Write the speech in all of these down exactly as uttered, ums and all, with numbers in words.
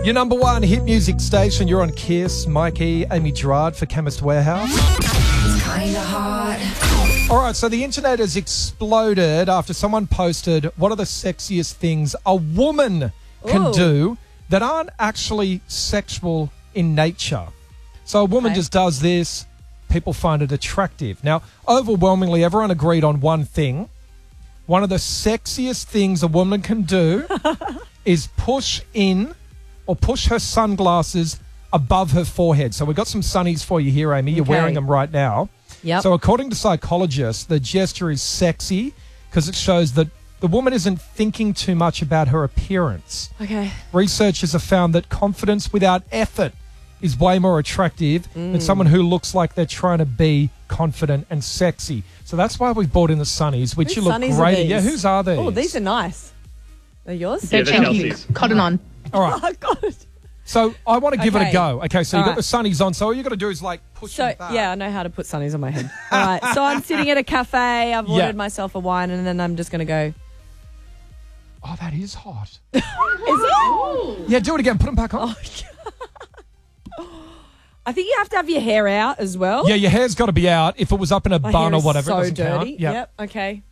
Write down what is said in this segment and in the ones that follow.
Your number one hit music station. You're on Kiss. Mikey, Amy Gerard for Chemist Warehouse. It's kinda hot. All right, so the internet has exploded after someone posted what are the sexiest things a woman can Ooh. do that aren't actually sexual in nature. So a woman Okay. just does this, people find it attractive. Now, overwhelmingly, everyone agreed on one thing. One of the sexiest things a woman can do is push in or push her sunglasses above her forehead. So we've got some sunnies for you here, Amy. You're Okay. wearing them right now. Yep. So according to psychologists, the gesture is sexy because it shows that the woman isn't thinking too much about her appearance. Okay. Researchers have found that confidence without effort is way more attractive Mm. than someone who looks like they're trying to be confident and sexy. So that's why we've brought in the sunnies, which Whose you look sunnies are great. these? Yeah, whose are these? Oh, these are nice. They're yours? Yeah, they're Thank you. Chelsea's. Cotton on. All right. Oh, God. So I want to give it a Okay. go. Okay, so you've All got the sunnies on. So all you got to do is like push So, them back. yeah, I know how to put sunnies on my head. All right. So I'm sitting at a cafe. I've Yeah. ordered myself a wine, and then I'm just going to go, Oh, that is hot. is it? Yeah, do it again. Put them back on. Oh, I think you have to have your hair out as well. Yeah, your hair's got to be out. If it was up in a My bun hair or is whatever, it so doesn't count. dirty. Yeah. Yep. Okay.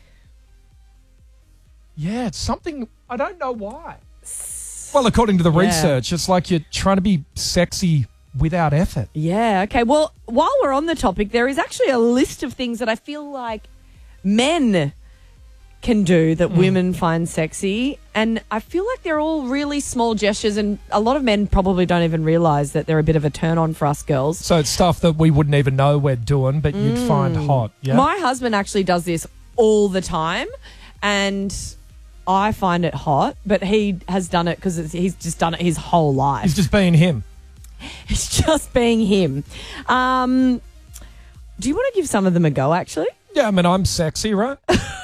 Yeah, it's something, I don't know why. Well, according to the Yeah. research, it's like you're trying to be sexy without effort. Yeah. Okay. Well, while we're on the topic, there is actually a list of things that I feel like men can do Hmm. that women find sexy. And I feel like they're all really small gestures. And a lot of men probably don't even realize that they're a bit of a turn on for us girls. So it's stuff that we wouldn't even know we're doing, but you'd find hot. Yeah. Mm. My husband actually does this all the time. And I find it hot, but he has done it because he's just done it his whole life. He's just being him. It's just being him. Um, do you want to give some of them a go, actually? Yeah, I mean, I'm sexy, right? I don't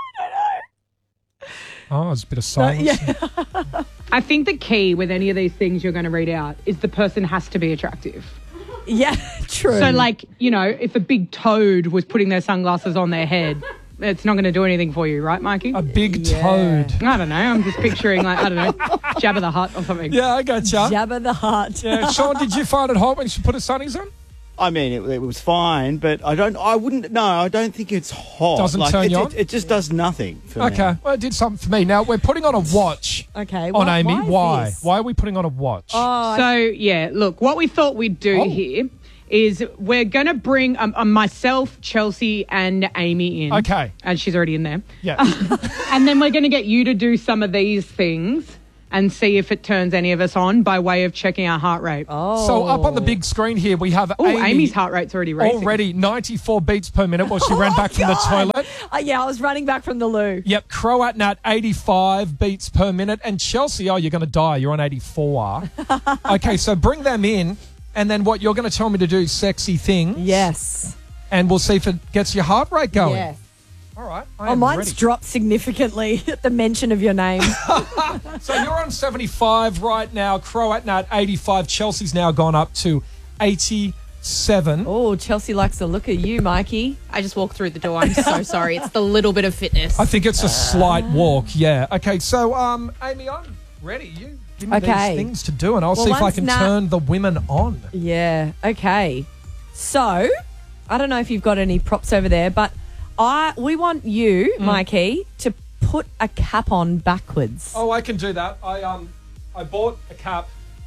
know. Oh, there's a bit of silence. yeah. I think the key with any of these things you're going to read out is the person has to be attractive. Yeah, true. So, like, you know, if a big toad was putting their sunglasses on their head, it's not going to do anything for you, right, Mikey? A big Yeah. toad. I don't know. I'm just picturing, like, I don't know, Jabba the Hutt or something. Yeah, I got you. Jabba the Hutt. Yeah, Sean, did you find it hot when she put her sunnies on? I mean, it, it was fine, but I don't. I wouldn't. No, I don't think it's hot. Doesn't like, turn it, you it, on? It just does nothing for me. Okay, well, it did something for me. Now, we're putting on a watch Okay. on why- Amy. Why? is Why? this? Why are we putting on a watch? Oh, So, yeah, look, what we thought we'd do Oh. here is we're going to bring um, um, myself, Chelsea, and Amy in. Okay. And she's already in there. Yeah. And then we're going to get you to do some of these things and see if it turns any of us on by way of checking our heart rate. oh. So up on the big screen here, we have Oh, Amy Amy's heart rate's already racing. already ninety-four beats per minute while she ran back from the toilet. Uh, yeah, I was running back from the loo. Yep, Croat Nat eighty-five beats per minute. And Chelsea, oh, you're going to die. You're on eighty-four. Okay, so bring them in. And then what you're going to tell me to do sexy things. Yes. And we'll see if it gets your heart rate going. Yes. All right. I Oh, am mine's ready. dropped significantly at the mention of your name. So you're on seventy-five right now. Croat Nat eighty-five. Chelsea's now gone up to eighty-seven. Oh, Chelsea likes the look of you, Mikey. I just walked through the door. I'm so sorry. It's the little bit of fitness. I think it's a slight walk, yeah. Okay, so, um, Amy, I'm ready. You give me Okay. these things to do, and I'll Well, see if I once can Nat- turn the women on. Yeah. Okay. So, I don't know if you've got any props over there, but I we want you, Mm. Mikey, to put a cap on backwards. Oh, I can do that. I um, I bought a cap.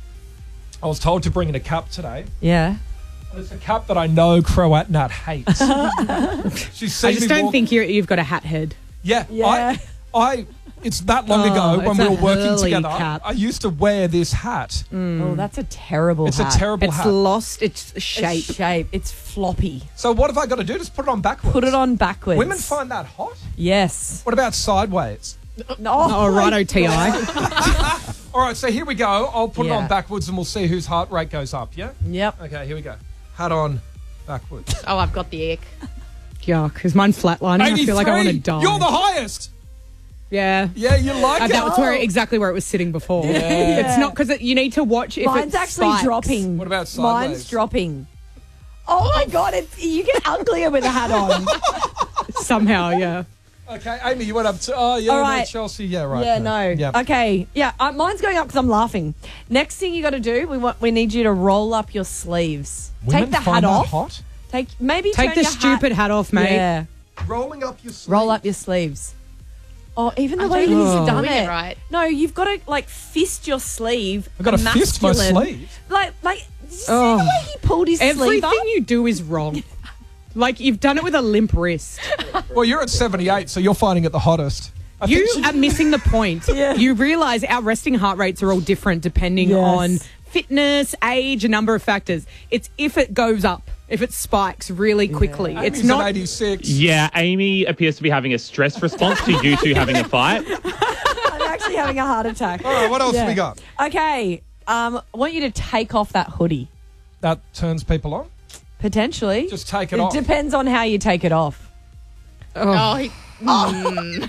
I was told to bring in a cap today. Yeah. And it's a cap that I know Croat Nat hates. She's seen I just me don't walk- think you're, you've got a hat head. Yeah, Yeah. I, I. It's that long Oh, ago when it's we a were working Hurley together. cap. I used to wear this hat. Oh, that's a terrible It's hat. a terrible It's hat. lost its shape. It's shape. It's floppy. So what have I got to do? Just put it on backwards. Put it on backwards. Women find that hot. Yes. What about sideways? No, Oh, righto, T I. All right, so here we go. I'll put it Yeah. on backwards and we'll see whose heart rate goes up, yeah? Yep. Okay, here we go. Hat on backwards. Oh, I've got the ick. Yuck. Is mine flatlining? I feel like I want to die. You're the highest. Yeah. Yeah, you like Uh, it? that was where exactly where it was sitting before. It's not because you need to watch if Mine's it actually spikes. dropping. What about sideways? Mine's dropping. Oh my god, it's, you get uglier with a hat on. Somehow, yeah. Okay, Amy, you went up to. Oh, yeah, All no, right. Chelsea. Yeah, right. Yeah, no. Yeah. Okay, yeah, uh, mine's going up because I'm laughing. Next thing you got to do, we want, we need you to roll up your sleeves. Women Take the find hat that off. hot? Take maybe Take turn the your stupid hat off, mate. Yeah, Rolling up your sleeves. roll up your sleeves. Oh, even the I way don't he's think he's done doing it. it right. No, you've got to like fist your sleeve. I've got to fist my masculine. sleeve. Like, like, did you see Oh. the way he pulled his sleeve Everything up? you do is wrong. Like, you've done it with a limp wrist. Well, you're at seventy-eight, so you're finding it the hottest. I You think she- are missing the point. Yeah. You realise our resting heart rates are all different depending Yes. on fitness, age, a number of factors. It's if it goes up, if it spikes really quickly. It's Amy's not. at eighty-six. Yeah, Amy appears to be having a stress response to you two having a fight. I'm actually having a heart attack. All right, what else Yeah. we got? Okay, um, I want you to take off that hoodie. That turns people on. Potentially. Just take it It off. depends on how you take it off. Oh, he, mm.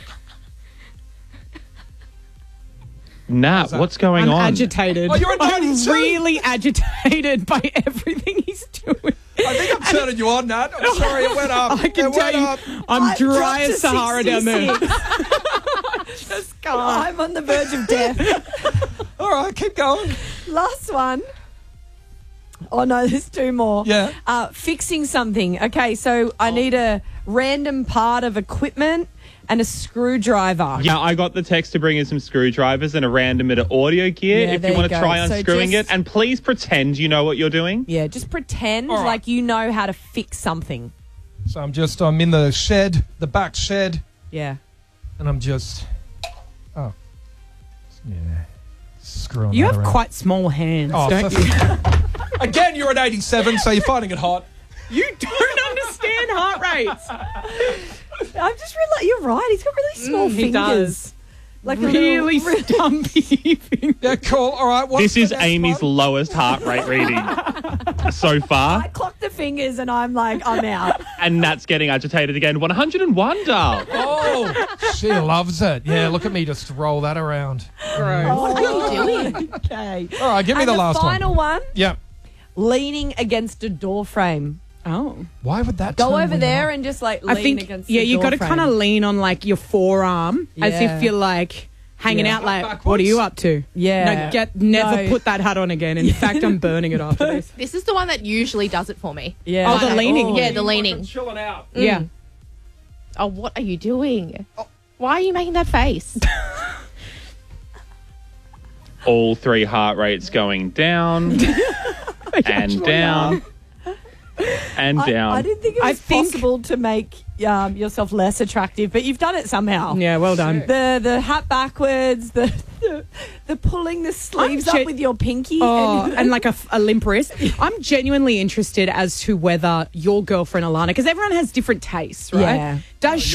Nat, what's going I'm on? agitated. Oh, you're at I'm ninety-two? really agitated by everything he's doing. I think I'm turning you on, Nat. I'm sorry, it went up. I can it tell went you, up. I'm I dry dropped as to Sahara down there. sixty-six. Just can't. I'm on the verge of death. All right, keep going. Last one. Oh no, there's two more. Yeah. Uh, fixing something. Okay, so I need a random part of equipment and a screwdriver. Yeah, I got the text to bring in some screwdrivers and a random bit of audio gear Yeah, if there you want you to go. try So unscrewing just- it. And please pretend you know what you're doing. Yeah, just pretend All right. like you know how to fix something. So I'm just, I'm in the shed, the back shed, Yeah. and I'm just, oh, yeah, screwing You that have around. quite small hands, Oh, don't for- you? Again, you're at eighty-seven, so you're finding it hot. You don't understand heart rates. I've just realized you're right. He's got really small Mm, he fingers. does. Like a Really little, stumpy fingers. Yeah, cool. All right. What's This the is next Amy's one? lowest heart rate reading so far. I clock the fingers and I'm like, I'm out. And Nat's getting agitated again. one hundred one, Dal. Oh, she loves it. Yeah, look at me just roll that around. What are you doing? Okay. All right, give me And the, the last final one. one, Yeah. leaning against a door frame. Oh. Why would that Go turn over women there on? and just like I lean think, against yeah, the you door got to frame. kind of lean on like your forearm as Yeah. if you're like hanging Yeah. out like, Backwards? what are you up to? Yeah. No, get, never No. put that hat on again. In fact, I'm burning it after this. This is the one that usually does it for me. Yeah. Oh, the leaning. Yeah, the leaning. Chilling out. Yeah. Oh, what are you doing? Why are you making that face? All three heart rates going down and down and I, down. I didn't think it I was think- possible to make um, yourself less attractive, but you've done it somehow. Yeah, well done. The the hat backwards, the the, the pulling the sleeves gen- up with your pinky. Oh, and, and like a, a limp wrist. I'm genuinely interested as to whether your girlfriend Alana, because everyone has different tastes, right? Yeah. Does